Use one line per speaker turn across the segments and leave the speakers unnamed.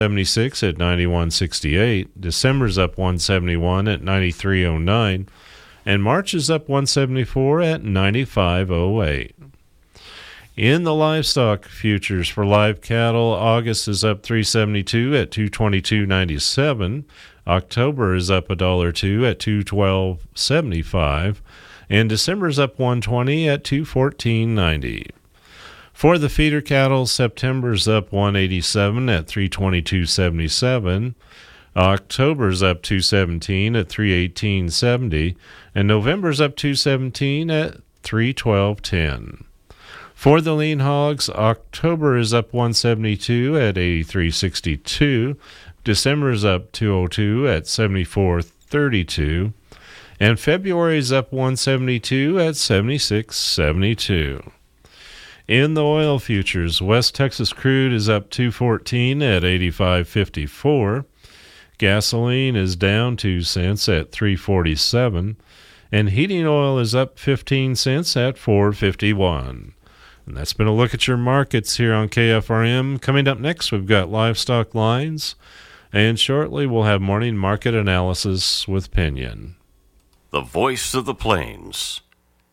76 at 91.68. December's up 171 at 93.09. And March is up 174 at 95.08. In the livestock futures for live cattle, August is up 372 at 222.97. October is up $1.02 at 212.75. And December is up 120 at 214.90. For the feeder cattle, September's up 187 at 322.77. October's up 217 at 318.70. And November's up 217 at 312.10. For the lean hogs, October is up 172 at 83.62. December is up 202 at 74.32. And February is up 172 at 76.72. In the oil futures, West Texas crude is up 214 at 85.54. Gasoline is down 2 cents at 3.47. And heating oil is up 15 cents at 4.51. And that's been a look at your markets here on KFRM. Coming up next, we've got livestock lines. And shortly, we'll have morning market analysis with Pinion.
The voice of the plains.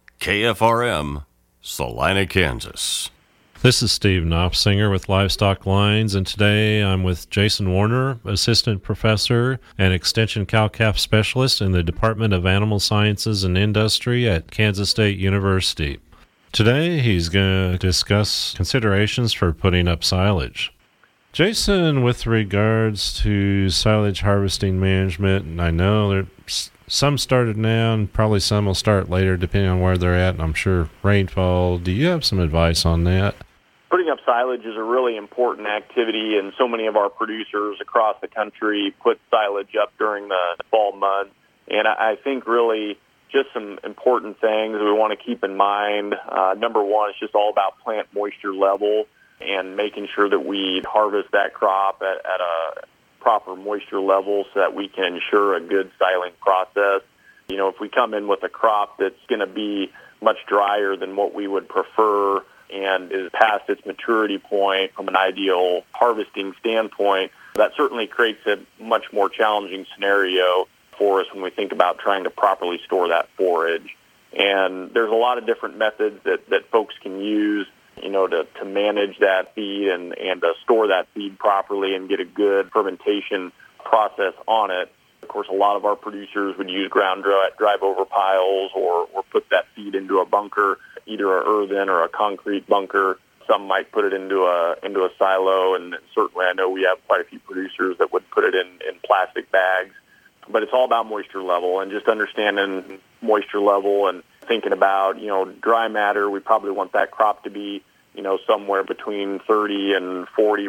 KFRM, Salina, Kansas.
This is Steve Knopfsinger with Livestock Lines, and today I'm with Jason Warner, Assistant Professor and Extension Cow-Calf Specialist in the Department of Animal Sciences and Industry at Kansas State University. Today he's going to discuss considerations for putting up silage. Jason, with regards to silage harvesting management, and I know there's some started now and probably some will start later depending on where they're at, and I'm sure rainfall. Do you have some advice on that?
Putting up silage is a really important activity, and so many of our producers across the country put silage up during the fall months. And I think really just some important things we want to keep in mind. Number one, it's just all about plant moisture level and making sure that we harvest that crop at a proper moisture level so that we can ensure a good siling process. You know, if we come in with a crop that's going to be much drier than what we would prefer and is past its maturity point from an ideal harvesting standpoint, that certainly creates a much more challenging scenario for us when we think about trying to properly store that forage. And there's a lot of different methods that folks can use, you know, to manage that feed and to store that feed properly and get a good fermentation process on it. Of course, a lot of our producers would use ground drive over piles or put that feed into a bunker, either an earthen or a concrete bunker. Some might put it into a silo, and certainly I know we have quite a few producers that would put it in plastic bags. But it's all about moisture level and just understanding moisture level and thinking about, you know, dry matter. We probably want that crop to be, you know, somewhere between 30 and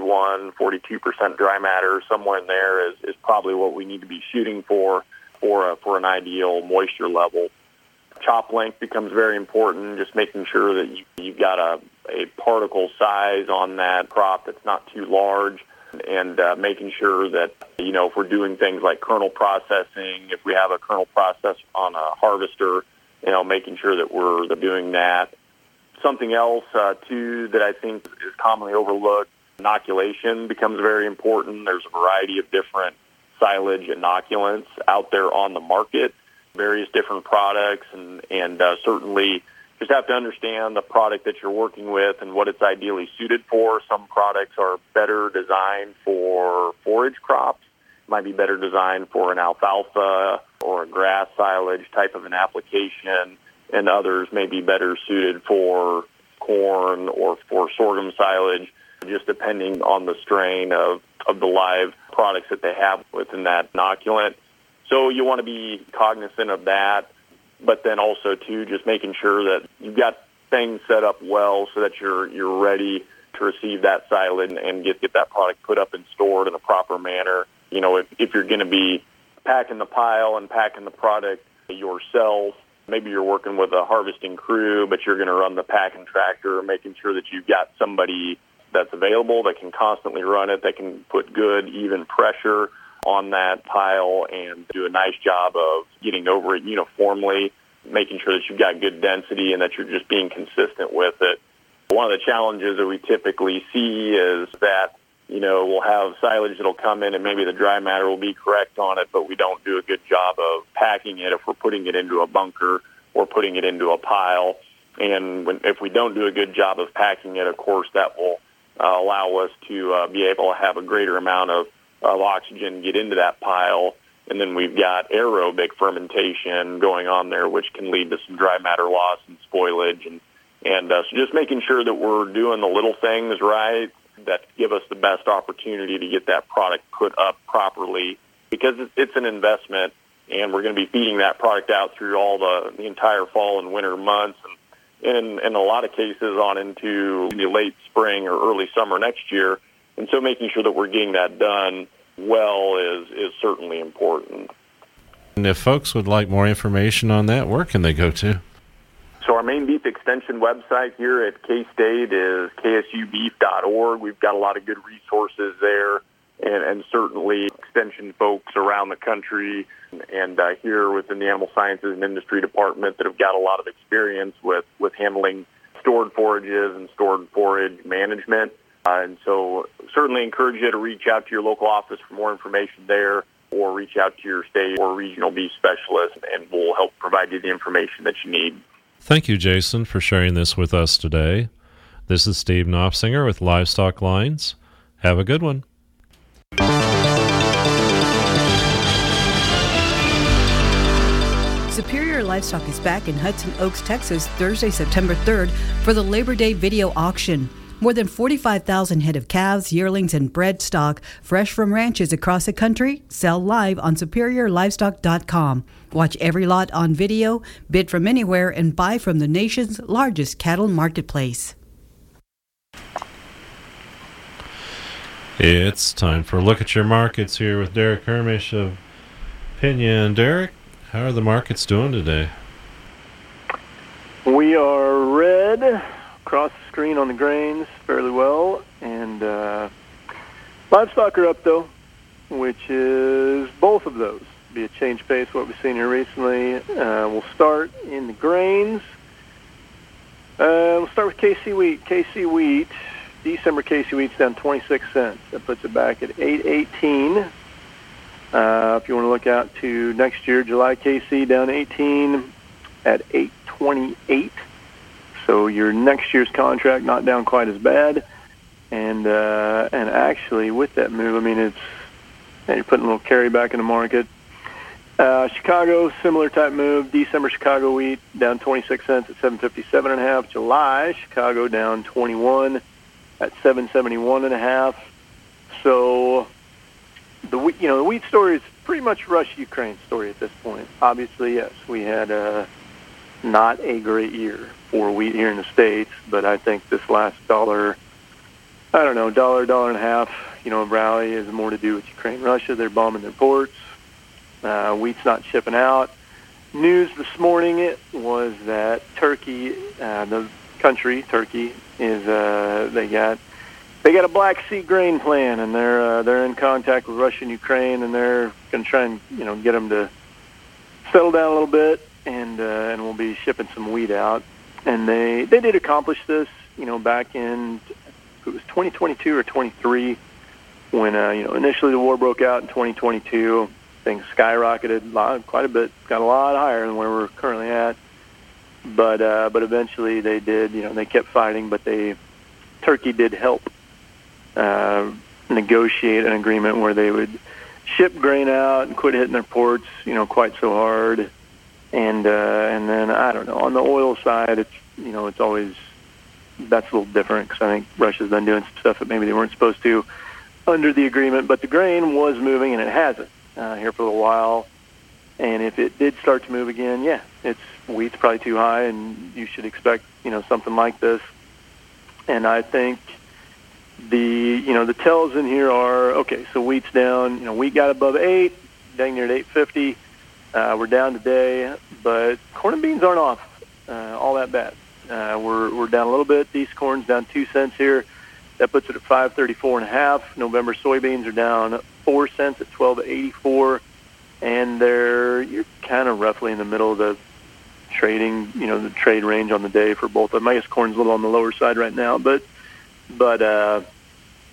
42% dry matter. Somewhere in there is probably what we need to be shooting for an ideal moisture level. Chop length becomes very important, just making sure that you've got a particle size on that crop that's not too large. And making sure that, you know, if we're doing things like kernel processing, if we have a kernel process on a harvester, you know, making sure that we're doing that. Something else, too, that I think is commonly overlooked, inoculation becomes very important. There's a variety of different silage inoculants out there on the market, various different products, and certainly just have to understand the product that you're working with and what it's ideally suited for. Some products are better designed for forage crops, might be better designed for an alfalfa or a grass silage type of an application, and others may be better suited for corn or for sorghum silage, just depending on the strain of the live products that they have within that inoculant. So you want to be cognizant of that. But then also, too, just making sure that you've got things set up well so that you're ready to receive that silage and get that product put up and stored in a proper manner. You know, if you're going to be packing the pile and packing the product yourself, maybe you're working with a harvesting crew, but you're going to run the packing tractor, making sure that you've got somebody that's available that can constantly run it, that can put good, even pressure on that pile and do a nice job of getting over it uniformly, making sure that you've got good density and that you're just being consistent with it. One of the challenges that we typically see is that we'll have silage that'll come in and maybe the dry matter will be correct on it, but we don't do a good job of packing it if we're putting it into a bunker or putting it into a pile. And if we don't do a good job of packing it, of course, that will allow us to be able to have a greater amount of oxygen get into that pile. And then we've got aerobic fermentation going on there, which can lead to some dry matter loss and spoilage. And so just making sure that we're doing the little things right that give us the best opportunity to get that product put up properly, because it's an investment, and we're going to be feeding that product out through all the entire fall and winter months, and in a lot of cases on into the late spring or early summer next year. And so making sure that we're getting that done well is certainly important.
And if folks would like more information on that, where can they go to?
So our main beef extension website here at K-State is ksubbeef.org. We've got a lot of good resources there, and certainly extension folks around the country and here within the Animal Sciences and Industry Department that have got a lot of experience with handling stored forages and stored forage management. And so certainly encourage you to reach out to your local office for more information there, or reach out to your state or regional beef specialist, and we'll help provide you the information that you need.
Thank you, Jason, for sharing this with us today. This is Steve Knopfsinger with Livestock Lines. Have a good one.
Superior Livestock is back in Hudson Oaks, Texas, Thursday, September 3rd for the Labor Day video auction. More than 45,000 head of calves, yearlings, and bred stock, fresh from ranches across the country, sell live on SuperiorLivestock.com. Watch every lot on video, bid from anywhere, and buy from the nation's largest cattle marketplace.
It's time for a look at your markets here with Derek Hermish of Pinion. Derek, how are the markets doing today?
We are red across the screen on the grains fairly well, and livestock are up though, which is both of those. Be a change pace what we've seen here recently. We'll start in the grains. We'll start with KC wheat. KC wheat, December KC wheat's down 26 cents. That puts it back at 8.18. If you want to look out to next year, July KC down 18 at 8.28. So your next year's contract not down quite as bad, and actually with that move, I mean you're putting a little carry back in the market. Chicago, similar type move. December Chicago wheat down 26 cents at 7.57.5. July Chicago down 21 at 7.71.5. So the wheat story is pretty much Russia-Ukraine story at this point. Obviously, yes, we had not a great year for wheat here in the States, but I think this last dollar and a half, rally has more to do with Ukraine, Russia. They're bombing their ports. Wheat's not shipping out. News this morning was that Turkey, the country, Turkey, is they got a Black Sea grain plan, and they're in contact with Russia and Ukraine, and they're going to try and get them to settle down a little bit, and we'll be shipping some wheat out. And they did accomplish this, back in, it was 2022 or 23, when initially the war broke out in 2022. Things skyrocketed quite a bit, got a lot higher than where we're currently at. But eventually they did, they kept fighting, but Turkey did help negotiate an agreement where they would ship grain out and quit hitting their ports, quite so hard. And then I don't know, on the oil side, it's always, that's a little different, because I think Russia's been doing some stuff that maybe they weren't supposed to under the agreement. But the grain was moving, and it hasn't here for a little while. And if it did start to move again, wheat's probably too high, and you should expect something like this. And I think the tells in here are, okay, so wheat's down. Wheat got above 8, dang near at 8.50. We're down today, but corn and beans aren't off all that bad. We're down a little bit. These corn's down 2 cents here. That puts it at 5.34.5. November soybeans are down 4 cents at 12.84, and you're kind of roughly in the middle of the trading, the trade range on the day for both of them. I guess corn's a little on the lower side right now, but yeah,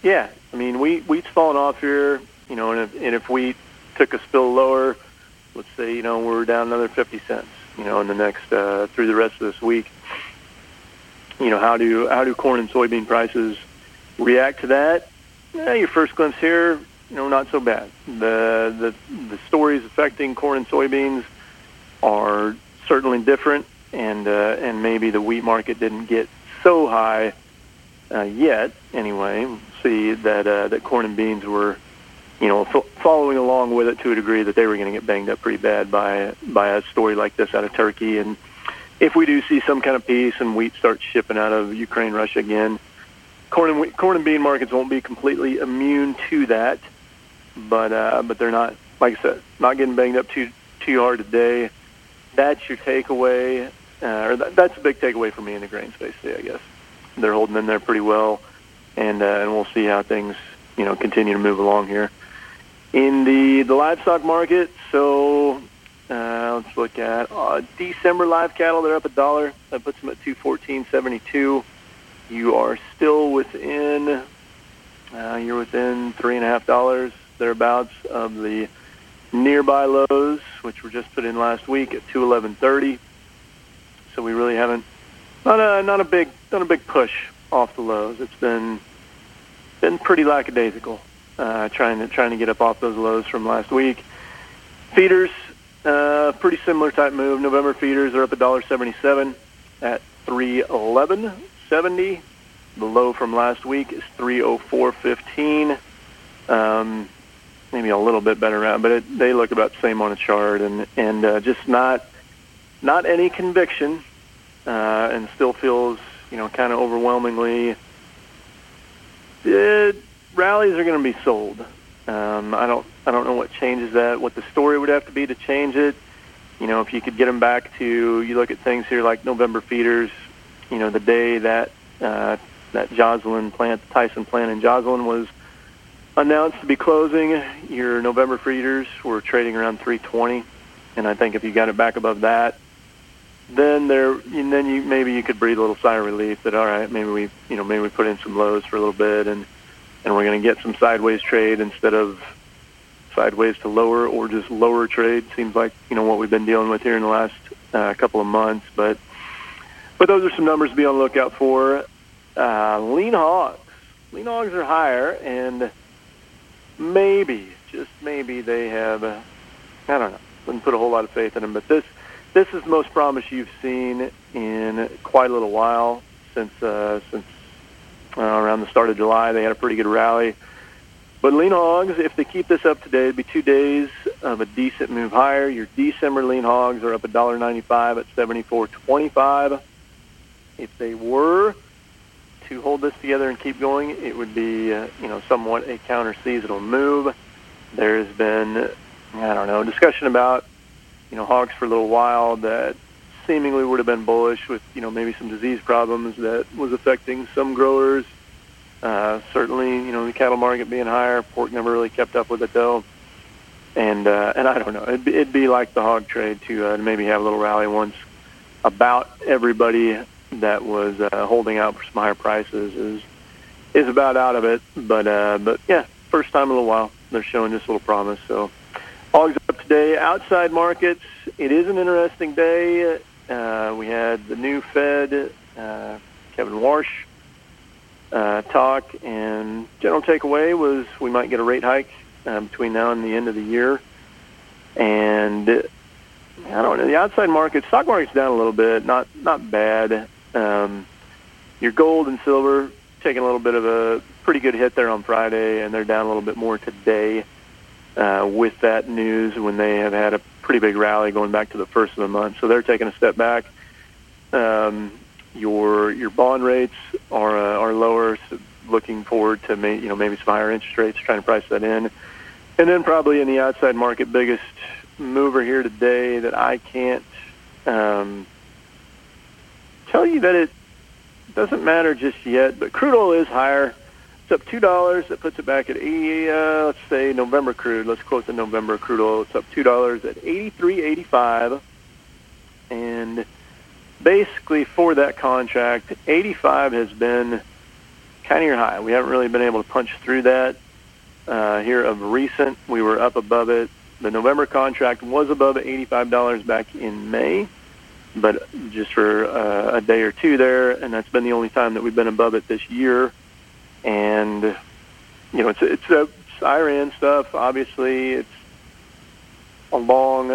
I mean, wheat's falling off here, and if wheat took a spill lower, let's say, we're down another 50 cents, in the next, through the rest of this week. How do corn and soybean prices react to that? Your first glimpse here, not so bad. The stories affecting corn and soybeans are certainly different, and maybe the wheat market didn't get so high yet. Anyway, see that corn and beans were, following along with it to a degree that they were going to get banged up pretty bad by a story like this out of Turkey. And if we do see some kind of peace and wheat starts shipping out of Ukraine, Russia again, corn and bean markets won't be completely immune to that. But they're not, like I said, not getting banged up too hard today. That's your takeaway, or that's a big takeaway for me in the grain space today, I guess. They're holding in there pretty well, and we'll see how things, continue to move along here. In the livestock market, so let's look at December live cattle. They're up $1. That puts them at $214.72. You are still within, you're within $3.50 thereabouts of the nearby lows, which were just put in last week at $211.30. So we really haven't not a big push off the lows. It's been pretty lackadaisical, trying to get up off those lows from last week. Feeders, pretty similar type move. November feeders are up $1.77 at $311.70. The low from last week is $304.15. Maybe a little bit better around, but they look about the same on a chart, and just not any conviction, and still feels kind of overwhelmingly. Rallies are going to be sold. I don't know what changes that. What the story would have to be to change it. If you could get them back to, you look at things here like November feeders. The day that Joslyn plant, the Tyson plant in Joslyn was announced to be closing, your November feeders were trading around $320, and I think if you got it back above that, then maybe you could breathe a little sigh of relief that, all right, maybe we put in some lows for a little bit, and we're going to get some sideways trade instead of sideways to lower or just lower trade. Seems like what we've been dealing with here in the last couple of months, but those are some numbers to be on the lookout for. Lean hogs are higher, and maybe, just maybe, they have, I don't know, wouldn't put a whole lot of faith in them, but this is the most promise you've seen in quite a little while, since around the start of July. They had a pretty good rally. But lean hogs, if they keep this up today, it'd be 2 days of a decent move higher. Your December lean hogs are up $1.95 at $74.25. If they were to hold this together and keep going, it would be, somewhat a counter-seasonal move. There's been, discussion about, hogs for a little while that seemingly would have been bullish with, maybe some disease problems that was affecting some growers. Certainly, the cattle market being higher, pork never really kept up with it though. And I don't know, it'd be like the hog trade to maybe have a little rally once about everybody that was holding out for some higher prices is about out of it. But yeah, first time in a little while they're showing just a little promise. So hogs up today. Outside markets, it is an interesting day. We had the new Fed, Kevin Warsh, talk, and general takeaway was we might get a rate hike between now and the end of the year. And I don't know, the outside market, stock market's down a little bit, not bad. Your gold and silver taking a little bit of a pretty good hit there on Friday, and they're down a little bit more today with that news when they have had a pretty big rally going back to the first of the month. So they're taking a step back. Your bond rates are lower, so looking forward to maybe some higher interest rates, trying to price that in. And then probably in the outside market, biggest mover here today that I can't tell you that it doesn't matter just yet, but crude oil is higher. It's up $2. That puts it back at let's say November crude. Let's quote the November crude oil. It's up $2 at $83.85. And basically for that contract, 85 has been kind of your high. We haven't really been able to punch through that here of recent. We were up above it. The November contract was above $85 back in May, but just for a day or two there, and that's been the only time that we've been above it this year. And it's Iran stuff. Obviously, it's a long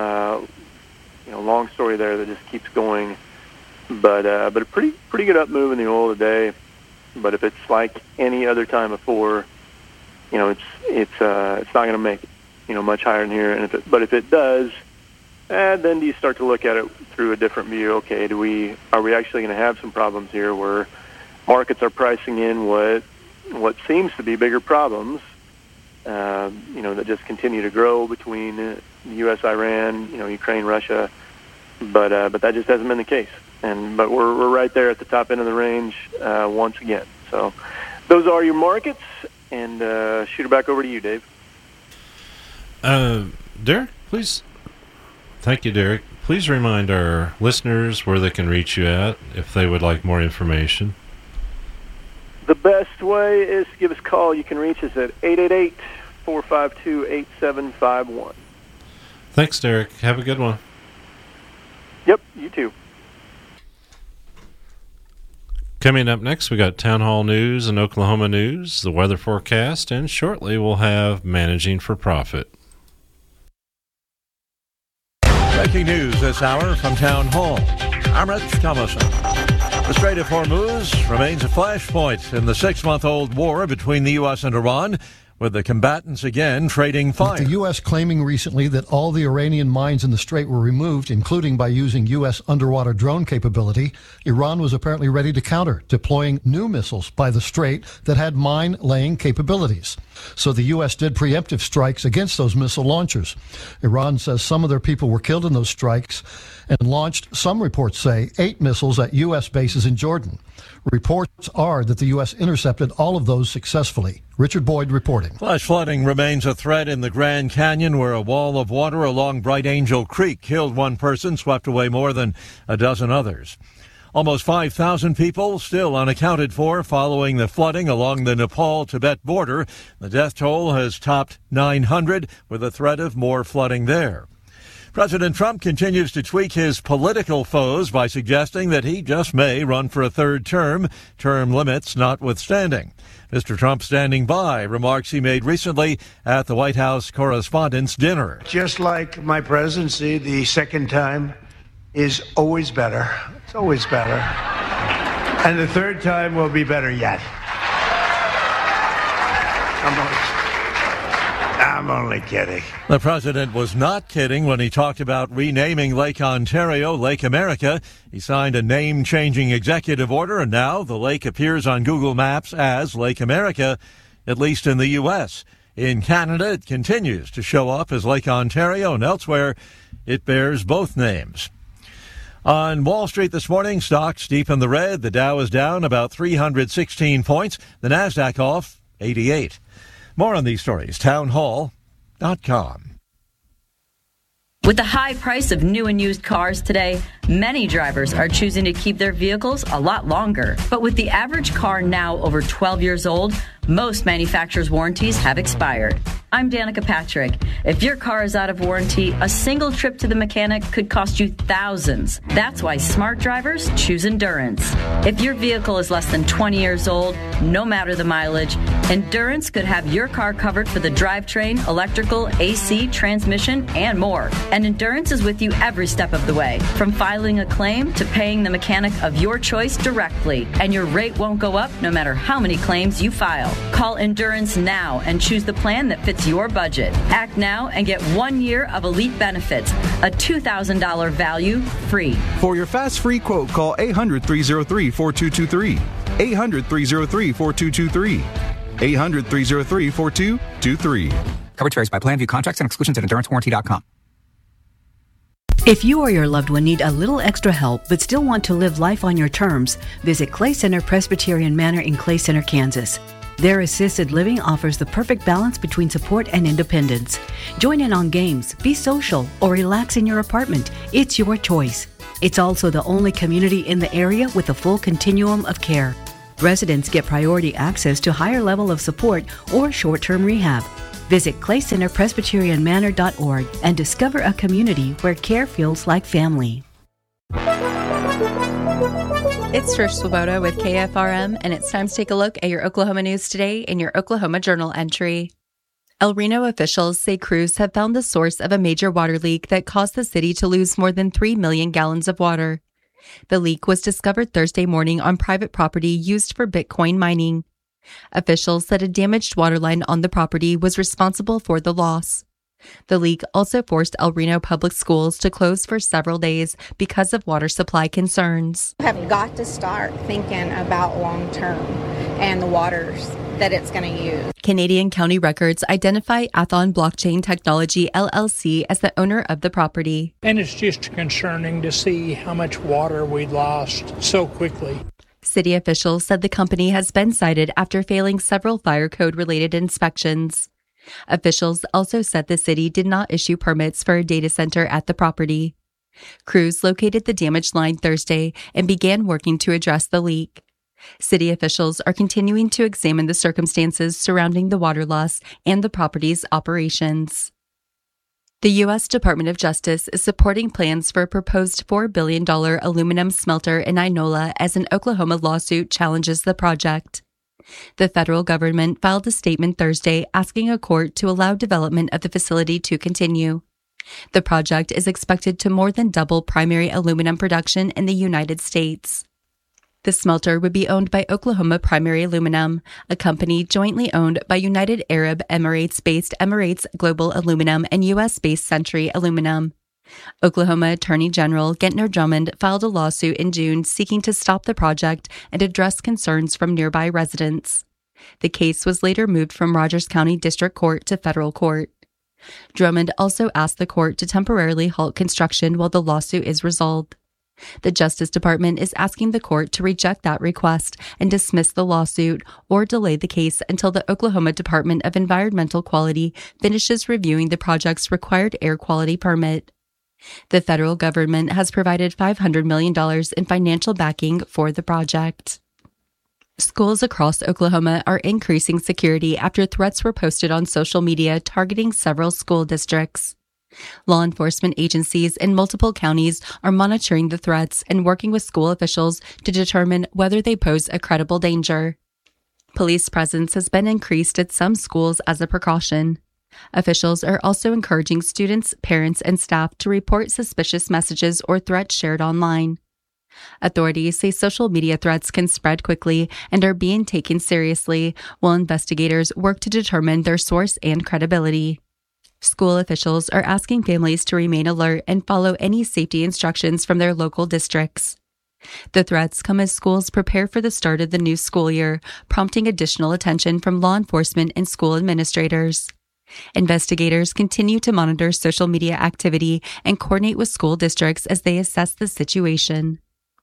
story there that just keeps going. But a pretty good up move in the oil today. But if it's like any other time before, it's not going to make it much higher than here. And if it does, then do you start to look at it through a different view? Okay, are we actually going to have some problems here where markets are pricing in what seems to be bigger problems, that just continue to grow between the U.S., Iran, Ukraine, Russia, but that just hasn't been the case. But we're right there at the top end of the range once again. So those are your markets, and shoot it back over to you, Dave.
Derek, please. Thank you, Derek. Please remind our listeners where they can reach you at if they would like more information.
The best way is to give us a call. You can reach us at 888-452-8751.
Thanks, Derek. Have a good one.
Yep, you too.
Coming up next, we got Town Hall News and Oklahoma News, the weather forecast, and shortly we'll have Managing for Profit.
Breaking news this hour from Town Hall. I'm Rich Thomason. The Strait of Hormuz remains a flashpoint in the 6-month-old war between the U.S. and Iran, with the combatants again trading fire.
With the U.S. claiming recently that all the Iranian mines in the Strait were removed, including by using U.S. underwater drone capability, Iran was apparently ready to counter, deploying new missiles by the Strait that had mine-laying capabilities. So the U.S. did preemptive strikes against those missile launchers. Iran says some of their people were killed in those strikes and launched, some reports say, 8 missiles at U.S. bases in Jordan. Reports are that the U.S. intercepted all of those successfully. Richard Boyd reporting.
Flash flooding remains a threat in the Grand Canyon, where a wall of water along Bright Angel Creek killed 1 person, swept away more than a dozen others. Almost 5,000 people still unaccounted for following the flooding along the Nepal-Tibet border. The death toll has topped 900, with a threat of more flooding there. President Trump continues to tweak his political foes by suggesting that he just may run for a 3rd term, term limits notwithstanding. Mr. Trump standing by remarks he made recently at the White House Correspondents' Dinner.
Just like my presidency, the 2nd time is always better. It's always better. And the 3rd time will be better yet. I'm only kidding.
The president was not kidding when he talked about renaming Lake Ontario Lake America. He signed a name-changing executive order, and now the lake appears on Google Maps as Lake America, at least in the U.S. In Canada, it continues to show up as Lake Ontario, and elsewhere, it bears both names. On Wall Street this morning, stocks deep in the red. The Dow is down about 316 points. The Nasdaq off 88. More on these stories, townhall.com.
With the high price of new and used cars today, many drivers are choosing to keep their vehicles a lot longer. But with the average car now over 12 years old, most manufacturers' warranties have expired. I'm Danica Patrick. If your car is out of warranty, a single trip to the mechanic could cost you thousands. That's why smart drivers choose Endurance. If your vehicle is less than 20 years old, no matter the mileage, Endurance could have your car covered for the drivetrain, electrical, AC, transmission, and more. And Endurance is with you every step of the way, from filing a claim to paying the mechanic of your choice directly. And your rate won't go up no matter how many claims you file. Call Endurance now and choose the plan that fits your budget. Act now and get 1 year of elite benefits, a $2,000 value free.
For your fast free quote, call 800-303-4223. 800-303-4223. 800-303-4223.
Coverage varies by plan. View contracts and exclusions at EnduranceWarranty.com.
If you or your loved one need a little extra help but still want to live life on your terms, visit Clay Center Presbyterian Manor in Clay Center, Kansas. Their assisted living offers the perfect balance between support and independence. Join in on games, be social, or relax in your apartment. It's your choice. It's also the only community in the area with a full continuum of care. Residents get priority access to higher level of support or short-term rehab. Visit claycenterpresbyterianmanor.org and discover a community where care feels like family.
It's Trish Swoboda with KFRM, and it's time to take a look at your Oklahoma news today in your Oklahoma Journal entry. El Reno officials say crews have found the source of a major water leak that caused the city to lose more than 3 million gallons of water. The leak was discovered Thursday morning on private property used for Bitcoin mining. Officials said a damaged water line on the property was responsible for the loss. The leak also forced El Reno Public Schools to close for several days because of water supply concerns.
We have got to start thinking about long term and the waters that it's going to use.
Canadian County Records identify Athon Blockchain Technology LLC as the owner of the property.
And it's just concerning to see how much water we lost so quickly.
City officials said the company has been cited after failing several fire code-related inspections. Officials also said the city did not issue permits for a data center at the property. Crews located the damaged line Thursday and began working to address the leak. City officials are continuing to examine the circumstances surrounding the water loss and the property's operations. The U.S. Department of Justice is supporting plans for a proposed $4 billion aluminum smelter in Inola as an Oklahoma lawsuit challenges the project. The federal government filed a statement Thursday asking a court to allow development of the facility to continue. The project is expected to more than double primary aluminum production in the United States. The smelter would be owned by Oklahoma Primary Aluminum, a company jointly owned by United Arab Emirates-based Emirates Global Aluminum and U.S.-based Century Aluminum. Oklahoma Attorney General Gentner Drummond filed a lawsuit in June seeking to stop the project and address concerns from nearby residents. The case was later moved from Rogers County District Court to federal court. Drummond also asked the court to temporarily halt construction while the lawsuit is resolved. The Justice Department is asking the court to reject that request and dismiss the lawsuit or delay the case until the Oklahoma Department of Environmental Quality finishes reviewing the project's required air quality permit. The federal government has provided $500 million in financial backing for the project. Schools across Oklahoma are increasing security after threats were posted on social media targeting several school districts. Law enforcement agencies in multiple counties are monitoring the threats and working with school officials to determine whether they pose a credible danger. Police presence has been increased at some schools as a precaution. Officials are also encouraging students, parents, and staff to report suspicious messages or threats shared online. Authorities say social media threats can spread quickly and are being taken seriously, while investigators work to determine their source and credibility. School officials are asking families to remain alert and follow any safety instructions from their local districts. The threats come as schools prepare for the start of the new school year, prompting additional attention from law enforcement and school administrators. Investigators continue to monitor social media activity and coordinate with school districts as they assess the situation.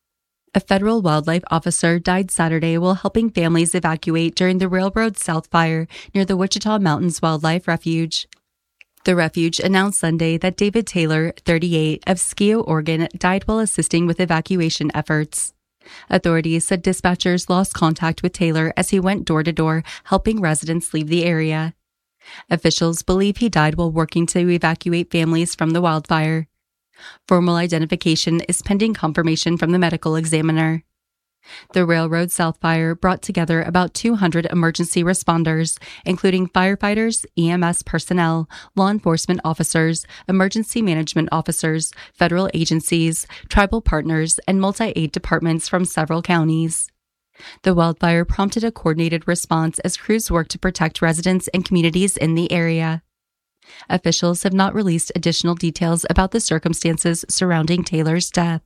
A federal wildlife officer died Saturday while helping families evacuate during the Railroad South Fire near the Wichita Mountains Wildlife Refuge. The refuge announced Sunday that David Taylor, 38, of Skio, Oregon, died while assisting with evacuation efforts. Authorities said dispatchers lost contact with Taylor as he went door to door, helping residents leave the area. Officials believe he died while working to evacuate families from the wildfire. Formal identification is pending confirmation from the medical examiner. The Railroad South Fire brought together about 200 emergency responders, including firefighters, EMS personnel, law enforcement officers, emergency management officers, federal agencies, tribal partners, and multi-aid departments from several counties. The wildfire prompted a coordinated response as crews worked to protect residents and communities in the area. Officials have not released additional details about the circumstances surrounding Taylor's death.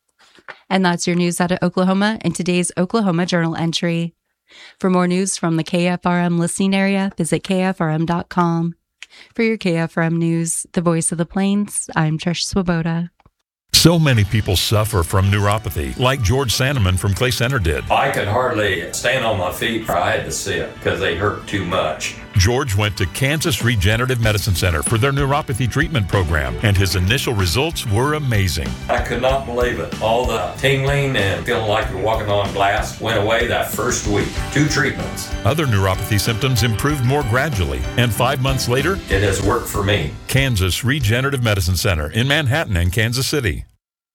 And that's your news out of Oklahoma in today's Oklahoma Journal entry. For more news from the KFRM listening area, visit KFRM.com. For your KFRM news, the voice of the plains, I'm Trish Swoboda.
So many people suffer from neuropathy, like George Sandeman from Clay Center did.
I could hardly stand on my feet. I had to sit because they hurt too much.
George went to Kansas Regenerative Medicine Center for their neuropathy treatment program, and his initial results were amazing.
I could not believe it. All the tingling and feeling like you're walking on glass went away that first week. 2 treatments.
Other neuropathy symptoms improved more gradually, and 5 months later,
it has worked for me.
Kansas Regenerative Medicine Center in Manhattan and Kansas City.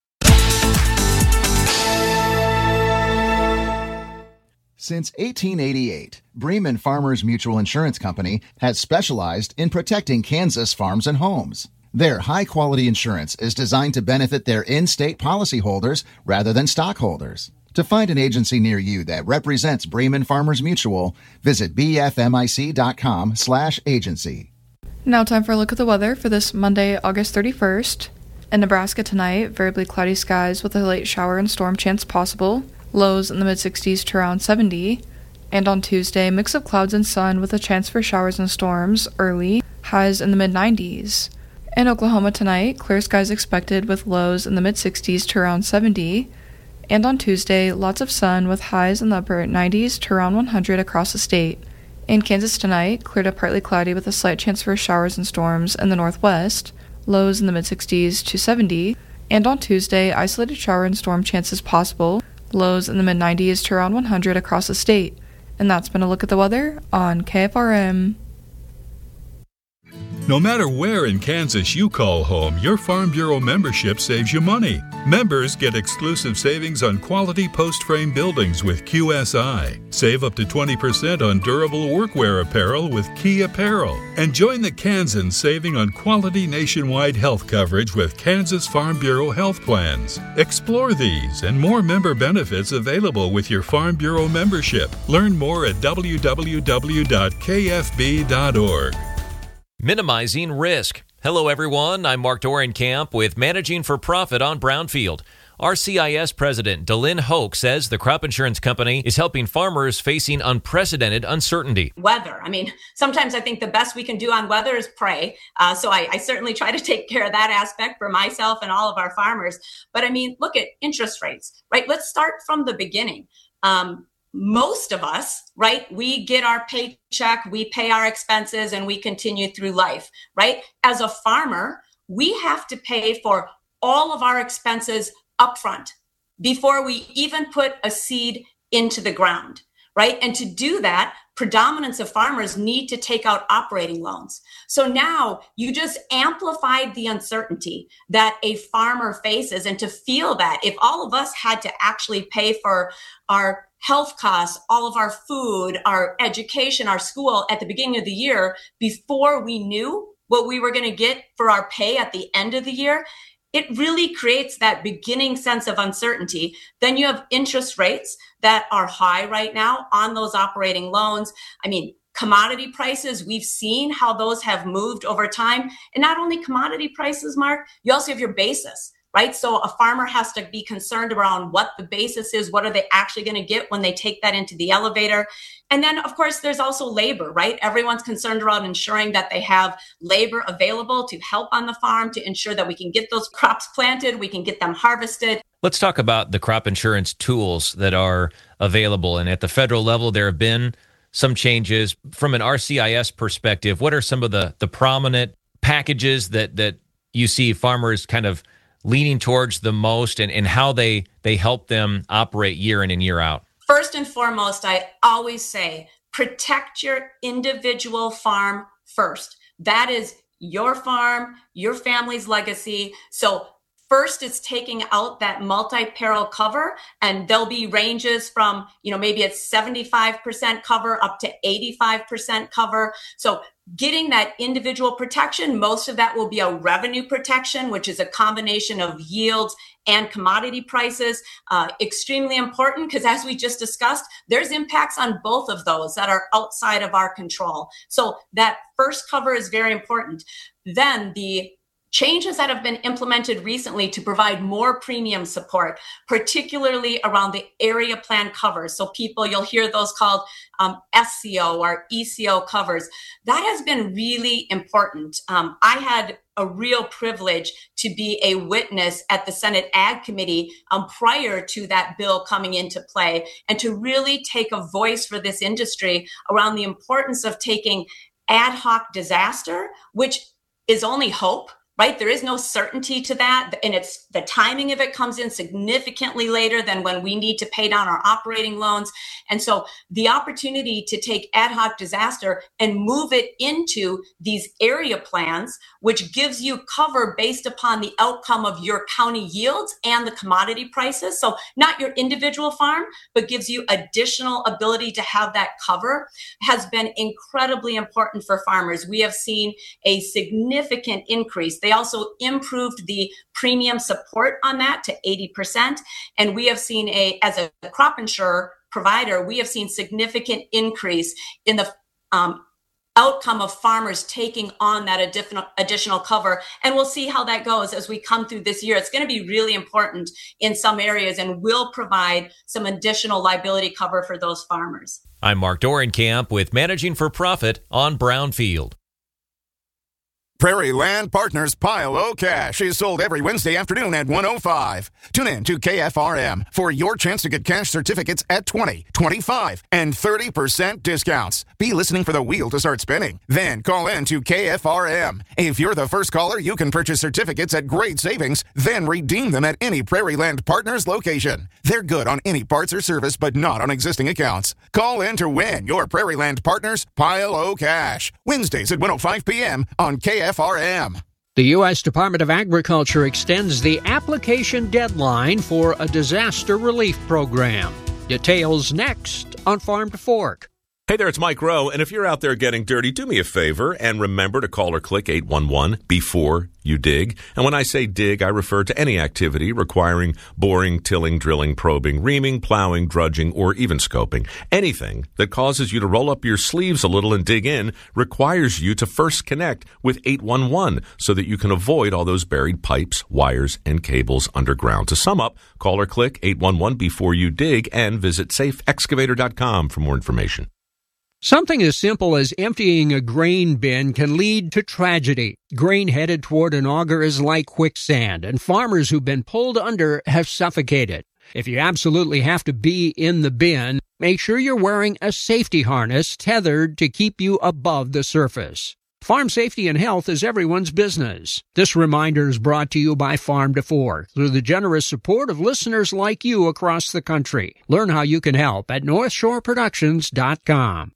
Since 1888, Bremen Farmers Mutual Insurance Company has specialized in protecting Kansas farms and homes. Their high-quality insurance is designed to benefit their in-state policyholders rather than stockholders. To find an agency near you that represents Bremen Farmers Mutual, visit bfmic.com/agency.
Now time for a look at the weather for this Monday, August 31st. In Nebraska tonight, variably cloudy skies with a late shower and storm chance possible. Lows in the mid-60s to around 70. And on Tuesday, mix of clouds and sun with a chance for showers and storms early, highs in the mid-90s. In Oklahoma tonight, clear skies expected with lows in the mid-60s to around 70. And on Tuesday, lots of sun with highs in the upper 90s to around 100 across the state. In Kansas tonight, clear to partly cloudy with a slight chance for showers and storms in the northwest, lows in the mid-60s to 70. And on Tuesday, isolated shower and storm chances possible, lows in the mid-90s to around 100 across the state. And that's been a look at the weather on KFRM.
No matter where in Kansas you call home, your Farm Bureau membership saves you money. Members get exclusive savings on quality post-frame buildings with QSI. Save up to 20% on durable workwear apparel with Key Apparel. And join the Kansans saving on quality nationwide health coverage with Kansas Farm Bureau health plans. Explore these and more member benefits available with your Farm Bureau membership. Learn more at www.kfb.org.
Minimizing risk. Hello, everyone. I'm Mark Dorenkamp with Managing for Profit on Brownfield. RCIS President Delynn Hoke says the crop insurance company is helping farmers facing unprecedented uncertainty.
Weather. I mean, sometimes I think the best we can do on weather is pray. So I certainly try to take care of that aspect for myself and all of our farmers. But I mean, look at interest rates, right? Let's start from the beginning. Most of us, right, we get our paycheck, we pay our expenses, and we continue through life, right? As a farmer, we have to pay for all of our expenses upfront before we even put a seed into the ground, right? And to do that, predominance of farmers need to take out operating loans. So now you just amplified the uncertainty that a farmer faces. And to feel that if all of us had to actually pay for our health costs, all of our food, our education, our school at the beginning of the year, before we knew what we were going to get for our pay at the end of the year, it really creates that beginning sense of uncertainty. Then you have interest rates that are high right now on those operating loans. I mean, commodity prices, we've seen how those have moved over time. And not only commodity prices, Mark, you also have your basis, right? So a farmer has to be concerned around what the basis is. What are they actually going to get when they take that into the elevator? And then, of course, there's also labor, right? Everyone's concerned around ensuring that they have labor available to help on the farm, to ensure that we can get those crops planted, we can get them harvested.
Let's talk about the crop insurance tools that are available. And at the federal level, there have been some changes. From an RCIS perspective, what are some of the prominent packages that you see farmers kind of leaning towards the most, and how they help them operate year in and year out?
First and foremost, I always say, protect your individual farm first. That is your farm, your family's legacy. So first, it's taking out that multi-peril cover, and there'll be ranges from, maybe it's 75% cover up to 85% cover. So getting that individual protection, most of that will be a revenue protection, which is a combination of yields and commodity prices. Extremely important because, as we just discussed, there's impacts on both of those that are outside of our control. So that first cover is very important. Then the changes that have been implemented recently to provide more premium support, particularly around the area plan covers. So you'll hear those called SCO or ECO covers. That has been really important. I had a real privilege to be a witness at the Senate Ag Committee prior to that bill coming into play, and to really take a voice for this industry around the importance of taking ad hoc disaster, which is only hope, right? There is no certainty to that. And it's the timing of it comes in significantly later than when we need to pay down our operating loans. And so the opportunity to take ad hoc disaster and move it into these area plans, which gives you cover based upon the outcome of your county yields and the commodity prices. So not your individual farm, but gives you additional ability to have that cover, has been incredibly important for farmers. We have seen a significant increase. They also improved the premium support on that to 80%. And we have seen as a crop insurer provider, we have seen significant increase in the outcome of farmers taking on that additional cover. And we'll see how that goes as we come through this year. It's going to be really important in some areas and will provide some additional liability cover for those farmers.
I'm Mark Dorenkamp with Managing for Profit on Brownfield.
Prairie Land Partners Pile O Cash is sold every Wednesday afternoon at 1:05. Tune in to KFRM for your chance to get cash certificates at 20, 25, and 30% discounts. Be listening for the wheel to start spinning. Then call in to KFRM. If you're the first caller, you can purchase certificates at great savings, then redeem them at any Prairie Land Partners location. They're good on any parts or service, but not on existing accounts. Call in to win your Prairie Land Partners Pile O Cash. Wednesdays at 1:05 p.m. on KFRM.
The U.S. Department of Agriculture extends the application deadline for a disaster relief program. Details next on Farm to Fork.
Hey there, it's Mike Rowe, and if you're out there getting dirty, do me a favor and remember to call or click 811 before you dig. And when I say dig, I refer to any activity requiring boring, tilling, drilling, probing, reaming, plowing, drudging, or even scoping. Anything that causes you to roll up your sleeves a little and dig in requires you to first connect with 811 so that you can avoid all those buried pipes, wires, and cables underground. To sum up, call or click 811 before you dig and visit safeexcavator.com for more information.
Something as simple as emptying a grain bin can lead to tragedy. Grain headed toward an auger is like quicksand, and farmers who've been pulled under have suffocated. If you absolutely have to be in the bin, make sure you're wearing a safety harness tethered to keep you above the surface. Farm safety and health is everyone's business. This reminder is brought to you by Farm to Fork through the generous support of listeners like you across the country. Learn how you can help at NorthshoreProductions.com.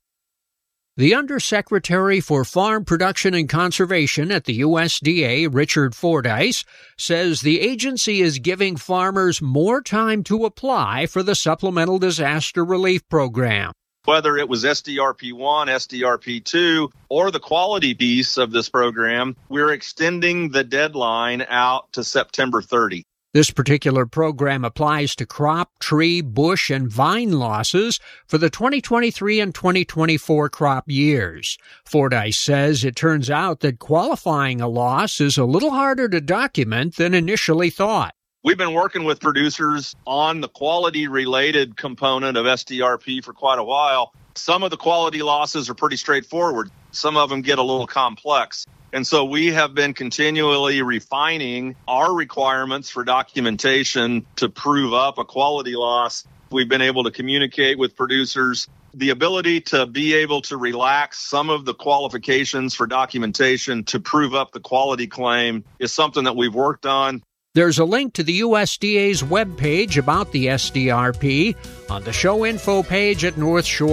The Undersecretary for Farm Production and Conservation at the USDA, Richard Fordyce, says the agency is giving farmers more time to apply for the Supplemental Disaster Relief Program.
Whether it was SDRP1, SDRP2, or the quality piece of this program, we're extending the deadline out to September 30.
This particular program applies to crop, tree, bush, and vine losses for the 2023 and 2024 crop years. Fordyce says it turns out that qualifying a loss is a little harder to document than initially thought.
We've been working with producers on the quality-related component of SDRP for quite a while. Some of the quality losses are pretty straightforward. Some of them get a little complex. And so we have been continually refining our requirements for documentation to prove up a quality loss. We've been able to communicate with producers. The ability to be able to relax some of the qualifications for documentation to prove up the quality claim is something that we've worked on.
There's a link to the USDA's webpage about the SDRP on the show info page at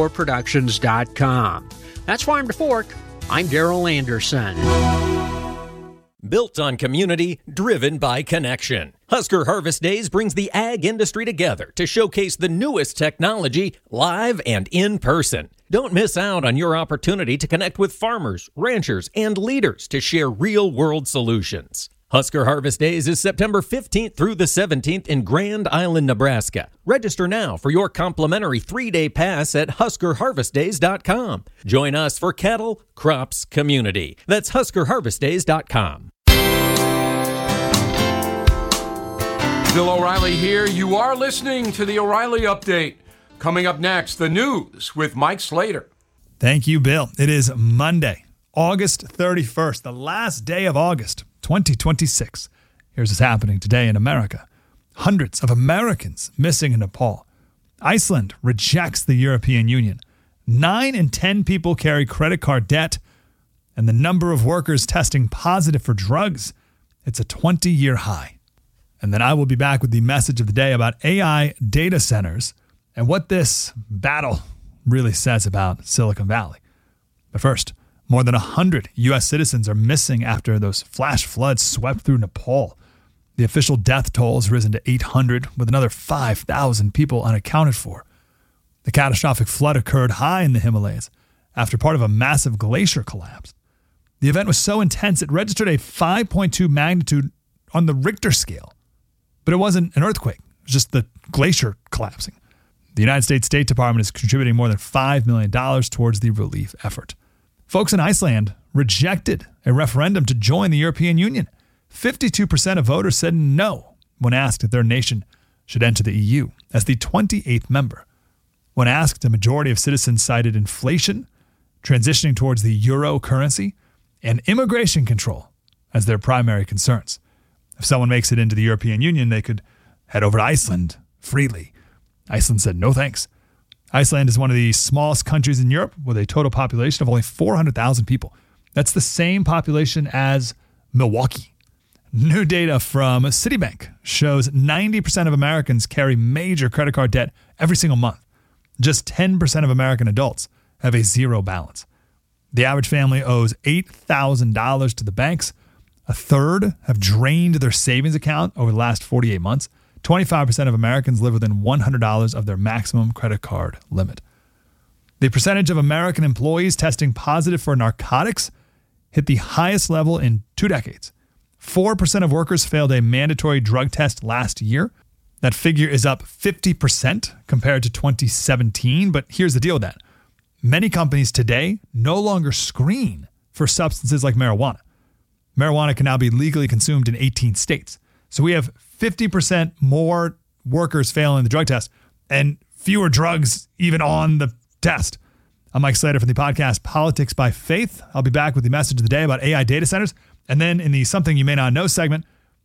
NorthshoreProductions.com. That's Farm to Fork. I'm Daryl Anderson.
Built on community, driven by connection. Husker Harvest Days brings the ag industry together to showcase the newest technology live and in person. Don't miss out on your opportunity to connect with farmers, ranchers, and leaders to share real-world solutions. Husker Harvest Days is September 15th through the 17th in Grand Island, Nebraska. Register now for your complimentary 3-day pass at HuskerHarvestDays.com. Join us for cattle, crops, community. That's HuskerHarvestDays.com.
Bill O'Reilly here. You are listening to the O'Reilly Update. Coming up next, the news with Mike Slater.
Thank you, Bill. It is Monday, August 31st, the last day of August 2026. Here's what's happening today in America. Hundreds of Americans missing in Nepal. Iceland rejects the European Union. 9 in 10 people carry credit card debt. And the number of workers testing positive for drugs, it's a 20-year high. And then I will be back with the message of the day about AI data centers and what this battle really says about Silicon Valley. But first, more than 100 U.S. citizens are missing after those flash floods swept through Nepal. The official death toll has risen to 800, with another 5,000 people unaccounted for. The catastrophic flood occurred high in the Himalayas after part of a massive glacier collapsed. The event was so intense it registered a 5.2 magnitude on the Richter scale. But it wasn't an earthquake, it was just the glacier collapsing. The United States State Department is contributing more than $5 million towards the relief effort. Folks in Iceland rejected a referendum to join the European Union. 52% of voters said no when asked if their nation should enter the EU as the 28th member. When asked, a majority of citizens cited inflation, transitioning towards the euro currency, and immigration control as their primary concerns. If someone makes it into the European Union, they could head over to Iceland freely. Iceland said no thanks. Iceland is one of the smallest countries in Europe with a total population of only 400,000 people. That's the same population as Milwaukee. New data from Citibank shows 90% of Americans carry major credit card debt every single month. Just 10% of American adults have a zero balance. The average family owes $8,000 to the banks. A third have drained their savings account over the last 48 months. 25% of Americans live within $100 of their maximum credit card limit. The percentage of American employees testing positive for narcotics hit the highest level in 2 decades. 4% of workers failed a mandatory drug test last year. That figure is up 50% compared to 2017. But here's the deal with that. Many companies today no longer screen for substances like marijuana. Marijuana can now be legally consumed in 18 states. So we have 50% more workers failing the drug test and fewer drugs even on the test. I'm Mike Slater from the podcast Politics by Faith. I'll be back with the message of the day about AI data centers. And then in the Something You May Not Know segment,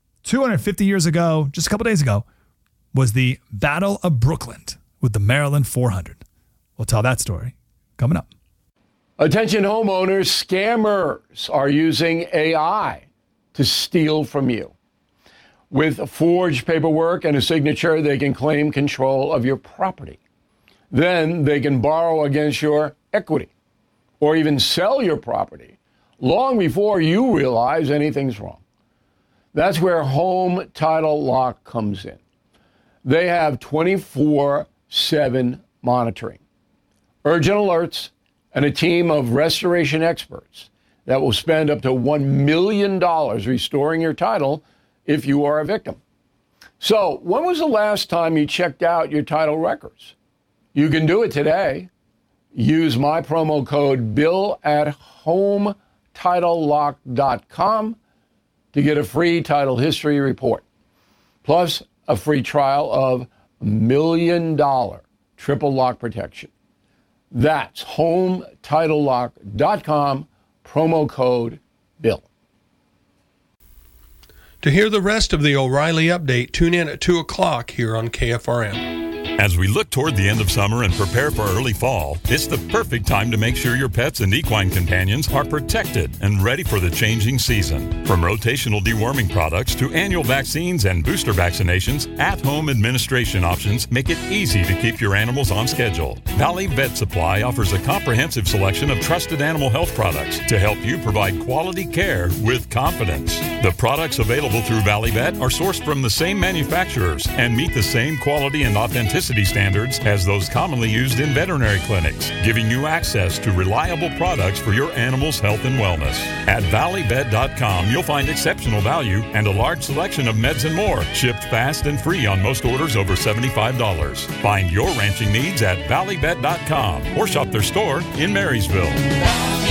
250 years ago, just a couple days ago, was the Battle of Brooklyn with the Maryland 400. We'll tell that story coming up.
Attention homeowners, scammers are using AI to steal from you. With forged paperwork and a signature, they can claim control of your property. Then they can borrow against your equity or even sell your property long before you realize anything's wrong. That's where Home Title Lock comes in. They have 24/7 monitoring, urgent alerts, and a team of restoration experts that will spend up to $1 million restoring your title if you are a victim. So, when was the last time you checked out your title records? You can do it today. Use my promo code BILL at HomeTitleLock.com to get a free title history report, plus a free trial of $1 million triple lock protection. That's HomeTitleLock.com, promo code BILL.
To hear the rest of the O'Reilly Update, tune in at 2 o'clock here on KFRM.
As we look toward the end of summer and prepare for early fall, it's the perfect time to make sure your pets and equine companions are protected and ready for the changing season. From rotational deworming products to annual vaccines and booster vaccinations, at-home administration options make it easy to keep your animals on schedule. Valley Vet Supply offers a comprehensive selection of trusted animal health products to help you provide quality care with confidence. The products available through Valley Vet are sourced from the same manufacturers and meet the same quality and authenticity standards as those commonly used in veterinary clinics, giving you access to reliable products for your animal's health and wellness. At valleyvet.com, you'll find exceptional value and a large selection of meds and more, shipped fast and free on most orders over $75. Find your ranching needs at valleyvet.com or shop their store in Marysville.